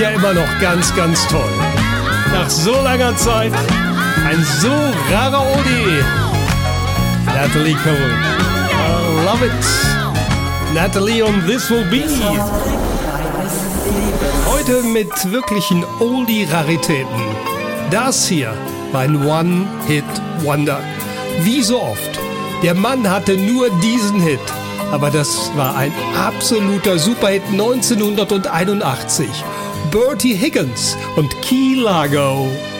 Ja, immer noch ganz, ganz toll. Nach so langer Zeit ein so rarer Oldie. Natalie Cole. I love it. Natalie on This Will Be. Heute mit wirklichen Oldie-Raritäten. Das hier war ein One-Hit-Wonder. Wie so oft. Der Mann hatte nur diesen Hit. Aber das war ein absoluter Superhit 1981. Bertie Higgins und Key Largo.